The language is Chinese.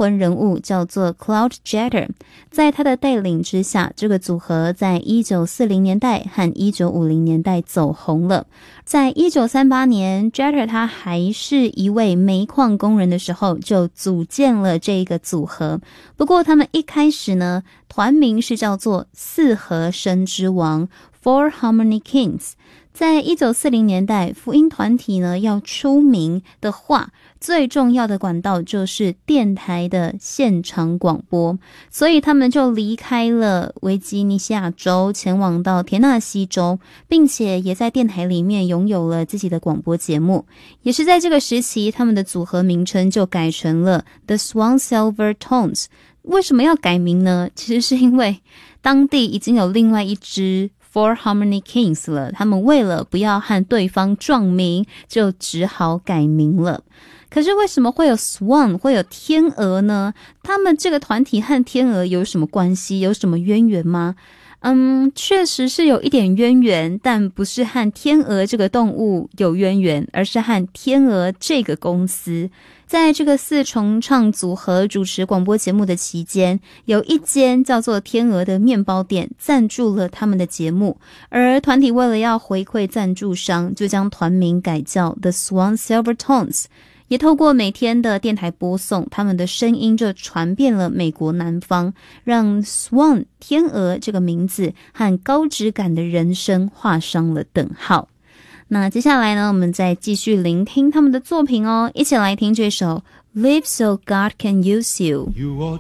魂人物叫做 Cloud Jeter， 在他的带领之下，这个组合在1940年代和1950年代走红了。在1938年 Jeter 他还是一位煤矿工人的时候就组建了这个组合，不过他们一开始呢，团名是叫做四和声之王 Four Harmony Kings。在1940年代，福音团体呢要出名的话，最重要的管道就是电台的现场广播，所以他们就离开了维吉尼西亚州，前往到田纳西州，并且也在电台里面拥有了自己的广播节目。也是在这个时期，他们的组合名称就改成了 The Swan Silver Tones。为什么要改名呢？其实是因为当地已经有另外一支Four Harmony Kings 了，他们为了不要和对方撞名，就只好改名了。可是为什么会有 Swan， 会有天鹅呢？他们这个团体和天鹅有什么关系？有什么渊源吗？确实是有一点渊源，但不是和天鹅这个动物有渊源，而是和天鹅这个公司。在这个四重唱组合主持广播节目的期间，有一间叫做天鹅的面包店赞助了他们的节目，而团体为了要回馈赞助商，就将团名改叫 The Swan Silver Tones， 也透过每天的电台播送，他们的声音就传遍了美国南方，让 Swan 天鹅这个名字和高质感的人声画上了等号。那接下来呢，我们再继续聆听他们的作品哦，一起来听这首 Live So God Can Use You。 You ought